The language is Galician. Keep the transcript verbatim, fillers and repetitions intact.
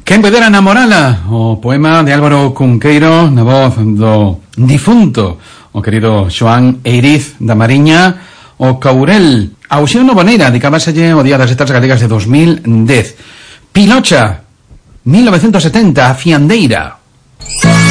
Quen puidera namorala, o poema de Álvaro Cunqueiro na voz do difunto, o querido Xoán Eiriz da Mariña, o Caurel. A Uxío Novoneira dedicábasalle o Día das Letras Galegas de dos mil dez. Pilocha, mil novecientos setenta, a Fiandeira.